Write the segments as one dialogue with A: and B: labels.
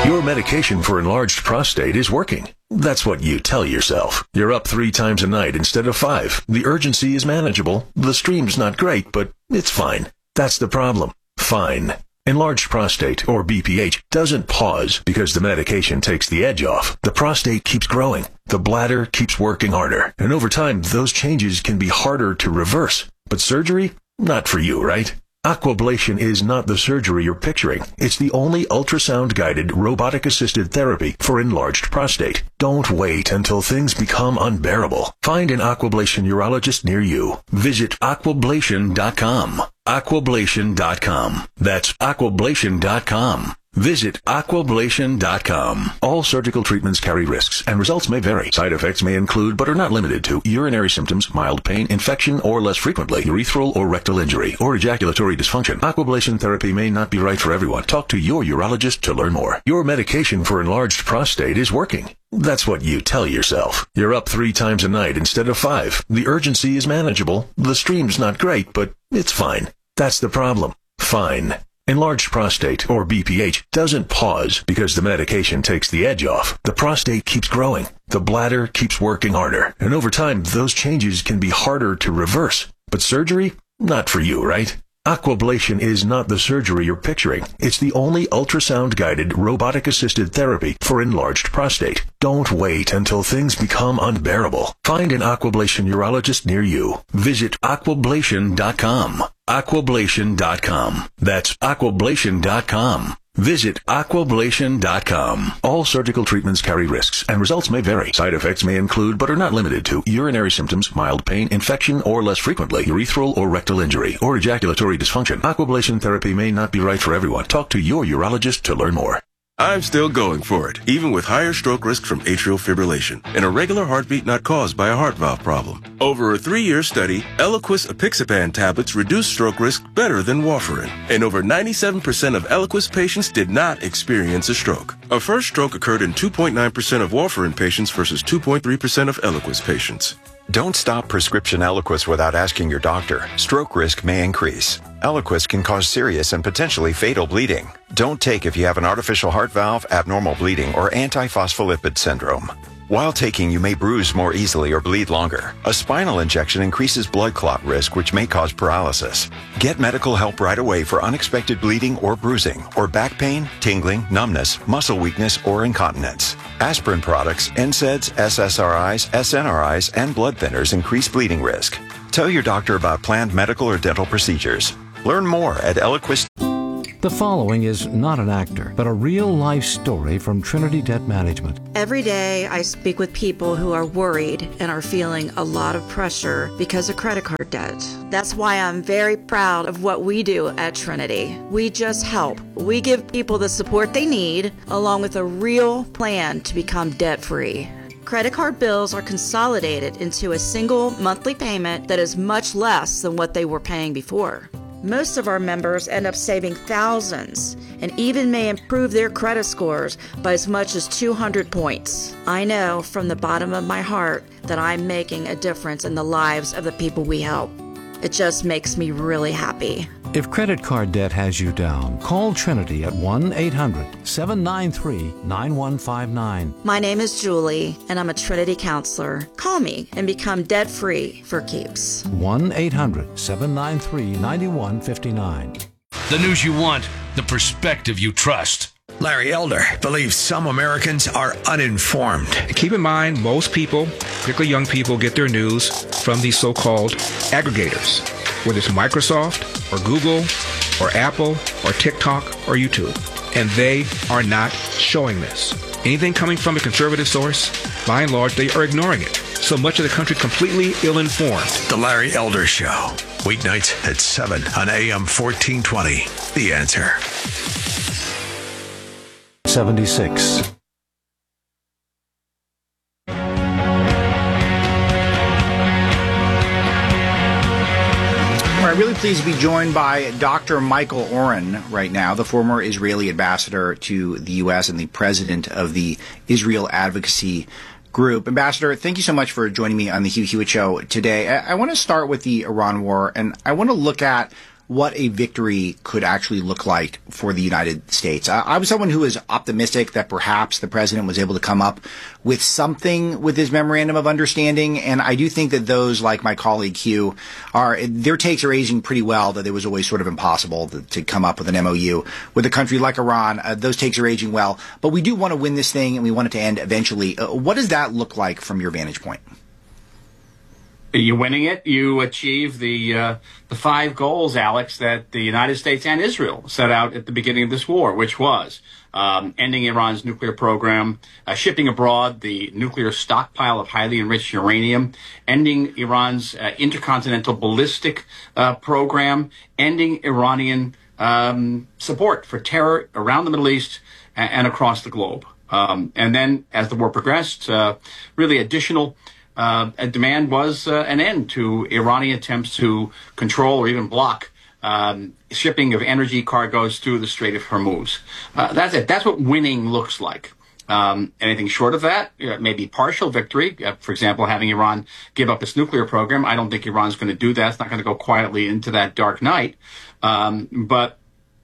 A: Your medication for enlarged prostate is working. That's what you tell yourself. You're up 3 times a night instead of 5. The urgency is manageable. The stream's not great, but it's fine. That's the problem. Fine. Enlarged prostate, or BPH, doesn't pause because the medication takes the edge off. The prostate keeps growing. The bladder keeps working harder. And over time, those changes can be harder to reverse. But surgery? Not for you, right? Aquablation is not the surgery you're picturing. It's the only ultrasound-guided, robotic-assisted therapy for enlarged prostate. Don't wait until things become unbearable. Find an Aquablation urologist near you. Visit aquablation.com. Aquablation.com. That's aquablation.com. Visit aquablation.com. All surgical treatments carry risks, and results may vary. Side effects may include, but are not limited to, urinary symptoms, mild pain, infection, or less frequently, urethral or rectal injury, or ejaculatory dysfunction. Aquablation therapy may not be right for everyone. Talk to your urologist to learn more. Your medication for enlarged prostate is working. That's what you tell yourself. You're up 3 times a night instead of 5. The urgency is manageable. The stream's not great, but it's fine. That's the problem. Fine. Enlarged prostate, or BPH, doesn't pause because the medication takes the edge off. The prostate keeps growing. The bladder keeps working harder. And over time, those changes can be harder to reverse. But surgery? Not for you, right? Aquablation is not the surgery you're picturing. It's the only ultrasound-guided, robotic-assisted therapy for enlarged prostate. Don't wait until things become unbearable. Find an Aquablation urologist near you. Visit aquablation.com. Aquablation.com. That's aquablation.com. Visit aquablation.com. All surgical treatments carry risks, and results may vary. Side effects may include, but are not limited to, urinary symptoms, mild pain, infection, or less frequently, urethral or rectal injury, or ejaculatory dysfunction. Aquablation therapy may not be right for everyone. Talk to your urologist to learn more.
B: I'm still going for it, even with higher stroke risk from atrial fibrillation, an irregular heartbeat not caused by a heart valve problem. Over a 3-year study, Eliquis apixaban tablets reduced stroke risk better than warfarin, and over 97% of Eliquis patients did not experience a stroke. A first stroke occurred in 2.9% of warfarin patients versus 2.3% of Eliquis patients.
C: Don't stop prescription Eliquis without asking your doctor. Stroke risk may increase. Eliquis can cause serious and potentially fatal bleeding. Don't take if you have an artificial heart valve, abnormal bleeding, or antiphospholipid syndrome. While taking, you may bruise more easily or bleed longer. A spinal injection increases blood clot risk, which may cause paralysis. Get medical help right away for unexpected bleeding or bruising, or back pain, tingling, numbness, muscle weakness, or incontinence. Aspirin products, NSAIDs, SSRIs, SNRIs, and blood thinners increase bleeding risk. Tell your doctor about planned medical or dental procedures. Learn more at Eliquis.
D: The following is not an actor, but a real-life story from Trinity Debt Management.
E: Every day I speak with people who are worried and are feeling a lot of pressure because of credit card debt. That's why I'm very proud of what we do at Trinity. We just help. We give people the support they need, along with a real plan to become debt-free. Credit card bills are consolidated into a single monthly payment that is much less than what they were paying before. Most of our members end up saving thousands and even may improve their credit scores by as much as 200 points. I know from the bottom of my heart that I'm making a difference in the lives of the people we help. It just makes me really happy.
D: If credit card debt has you down, call Trinity at 1-800-793-9159.
E: My name is Julie, and I'm a Trinity counselor. Call me and become debt-free for keeps.
D: 1-800-793-9159.
F: The news you want, the perspective you trust.
G: Larry Elder believes some Americans are uninformed.
H: Keep in mind, most people, particularly young people, get their news from these so-called aggregators, whether it's Microsoft or Google or Apple or TikTok or YouTube. And they are not showing this. Anything coming from a conservative source, by and large, they are ignoring it. So much of the country completely ill-informed.
G: The Larry Elder Show, weeknights at 7 on AM 1420. The Answer.
D: 76.
I: I'm really pleased to be joined by Dr. Michael Oren right now, the former Israeli ambassador to the U.S. and the president of the Israel Advocacy Group. Ambassador, thank you so much for joining me on the Hugh Hewitt Show today. I want to start with the Iran war, and I want to look at what a victory could actually look like for the United States. I was someone who was optimistic that perhaps the president was able to come up with something with his memorandum of understanding, and I do think that those, like my colleague Hugh, their takes are aging pretty well, that it was always sort of impossible to come up with an MOU with a country like Iran. Those takes are aging well, but we do want to win this thing, and we want it to end eventually. What does that look like from your vantage point?
J: You're winning it. You achieve the 5 goals, Alex, that the United States and Israel set out at the beginning of this war, which was ending Iran's nuclear program, shipping abroad the nuclear stockpile of highly enriched uranium, ending Iran's intercontinental ballistic program, ending Iranian support for terror around the Middle East and across the globe. And then, as the war progressed, really additional a demand was an end to Iranian attempts to control or even block shipping of energy cargoes through the Strait of Hormuz. That's it. That's what winning looks like. Anything short of that, maybe partial victory. For example, having Iran give up its nuclear program. I don't think Iran's going to do that. It's not going to go quietly into that dark night. But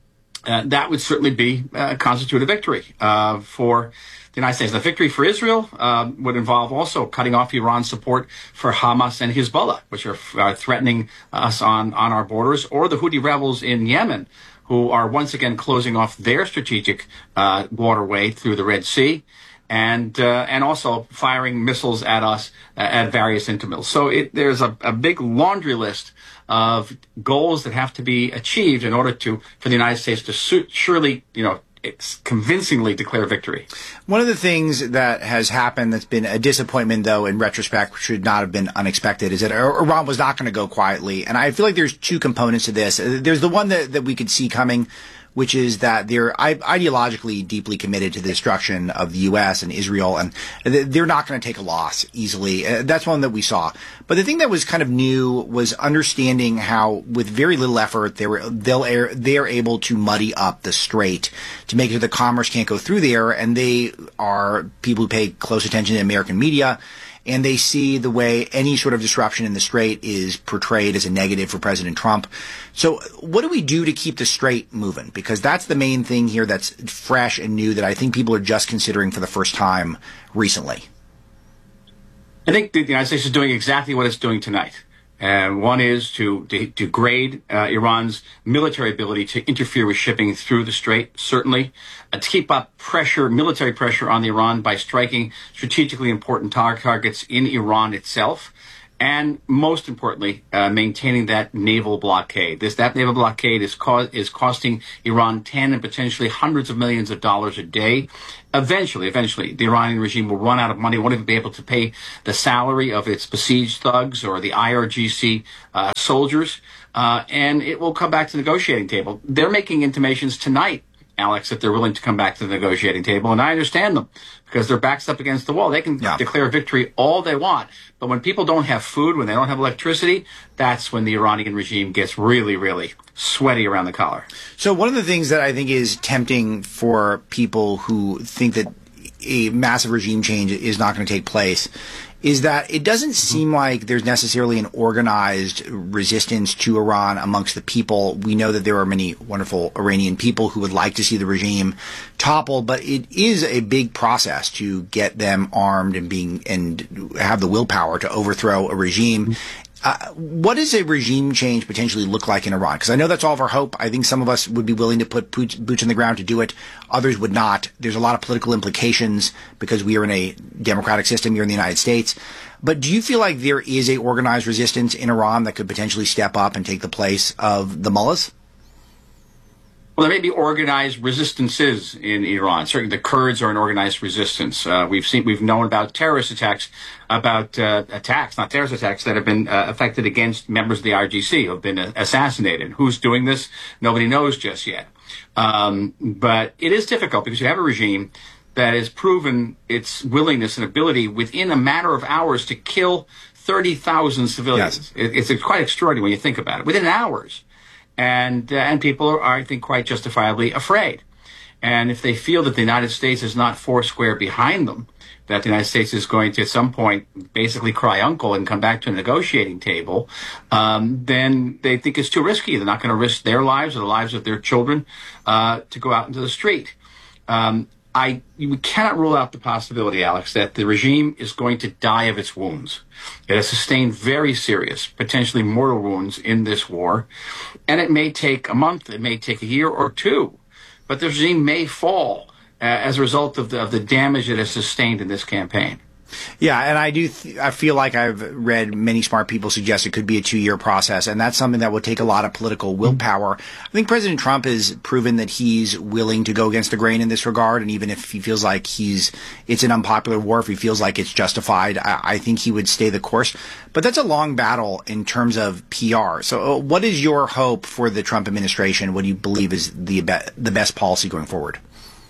J: that would certainly constitute a victory for the United States. The victory for Israel would involve also cutting off Iran's support for Hamas and Hezbollah, which are threatening us on our borders, or the Houthi rebels in Yemen, who are once again closing off their strategic waterway through the Red Sea, and also firing missiles at us at various intervals. So there's a big laundry list of goals that have to be achieved in order for the United States to surely, convincingly declare victory.
I: One of the things that has happened that's been a disappointment, though, in retrospect, should not have been unexpected, is that Iran was not going to go quietly. And I feel like there's 2 components to this. There's the one that we could see coming, which is that they're ideologically deeply committed to the destruction of the U.S. and Israel, and they're not going to take a loss easily. That's one that we saw. But the thing that was kind of new was understanding how, with very little effort, they're able to muddy up the strait to make sure that commerce can't go through there, and they are people who pay close attention to American media, and they see the way any sort of disruption in the strait is portrayed as a negative for President Trump. So what do we do to keep the strait moving? Because that's the main thing here that's fresh and new that I think people are just considering for the first time recently.
J: I think the United States is doing exactly what it's doing tonight. One is to degrade Iran's military ability to interfere with shipping through the strait, certainly. To keep up military pressure on Iran by striking strategically important targets in Iran itself. And most importantly, maintaining that naval blockade. That naval blockade is costing Iran 10 and potentially hundreds of millions of dollars a day. Eventually, the Iranian regime will run out of money, won't even be able to pay the salary of its besieged thugs or the IRGC soldiers, and it will come back to the negotiating table. They're making intimations tonight, Alex, that they're willing to come back to the negotiating table, and I understand them because their back's up against the wall. They can declare victory all they want, but when people don't have food, when they don't have electricity, that's when the Iranian regime gets really, really sweaty around the collar.
I: So one of the things that I think is tempting for people who think that a massive regime change is not going to take place is that it doesn't seem like there's necessarily an organized resistance to Iran amongst the people. We know that there are many wonderful Iranian people who would like to see the regime topple, but it is a big process to get them armed and have the willpower to overthrow a regime. What does a regime change potentially look like in Iran? Because I know that's all of our hope. I think some of us would be willing to put boots on the ground to do it. Others would not. There's a lot of political implications because we are in a democratic system here in the United States. But do you feel like there is a organized resistance in Iran that could potentially step up and take the place of the mullahs?
J: Well, there may be organized resistances in Iran. Certainly the Kurds are an organized resistance. We've known about terrorist attacks, not terrorist attacks that have been affected against members of the IRGC who have been assassinated. Who's doing this? Nobody knows just yet. But it is difficult because you have a regime that has proven its willingness and ability within a matter of hours to kill 30,000 civilians. Yes. It's quite extraordinary when you think about it. Within hours. And people are, I think, quite justifiably afraid. And if they feel that the United States is not foursquare behind them, that the United States is going to at some point basically cry uncle and come back to a negotiating table, then they think it's too risky. They're not going to risk their lives or the lives of their children to go out into the street. We cannot rule out the possibility, Alex, that the regime is going to die of its wounds. It has sustained very serious, potentially mortal wounds in this war, and it may take a month, it may take a year or two, but the regime may fall as a result of the damage it has sustained in this campaign.
I: Yeah, and I feel like I've read many smart people suggest it could be a 2-year process, and that's something that would take a lot of political willpower. I think President Trump has proven that he's willing to go against the grain in this regard, and even if he feels like it's an unpopular war, if he feels like it's justified, I think he would stay the course. But that's a long battle in terms of PR. So what is your hope for the Trump administration? What do you believe is the best policy going forward?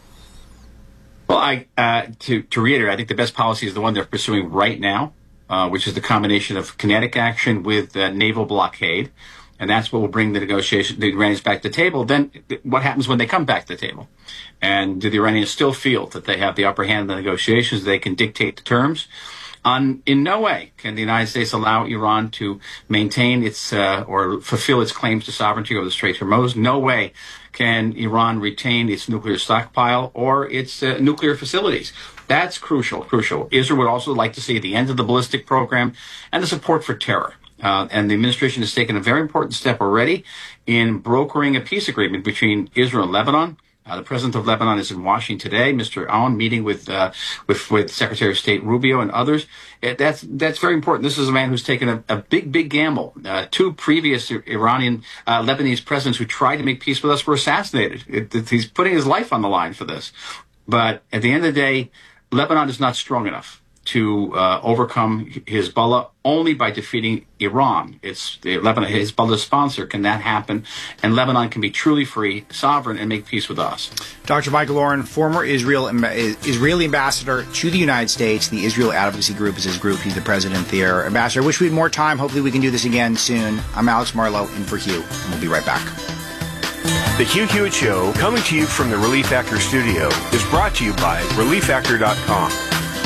J: Well, to reiterate, I think the best policy is the one they're pursuing right now, which is the combination of kinetic action with naval blockade. And that's what will bring the Iranians back to the table. Then what happens when they come back to the table? And do the Iranians still feel that they have the upper hand in the negotiations, they can dictate the terms? In no way can the United States allow Iran to maintain its or fulfill its claims to sovereignty over the Strait of Hormuz. No way can Iran retain its nuclear stockpile or its nuclear facilities. That's crucial. Israel would also like to see the end of the ballistic program and the support for terror. And the administration has taken a very important step already in brokering a peace agreement between Israel and Lebanon. The president of Lebanon is in Washington today, Mr. Aoun, meeting with Secretary of State Rubio and others. That's very important. This is a man who's taken a big gamble. 2 previous Lebanese presidents who tried to make peace with us were assassinated. He's putting his life on the line for this. But at the end of the day, Lebanon is not strong enough to overcome Hezbollah. Only by defeating Iran. Lebanon, Hezbollah's sponsor. Can that happen? And Lebanon can be truly free, sovereign, and make peace with us.
I: Dr. Michael Oren, former Israeli ambassador to the United States. The Israel Advocacy Group is his group. He's the president there. Ambassador, I wish we had more time. Hopefully we can do this again soon. I'm Alex Marlow in for Hugh, and we'll be right back.
K: The Hugh Hewitt Show, coming to you from the Relief Factor studio, is brought to you by ReliefFactor.com.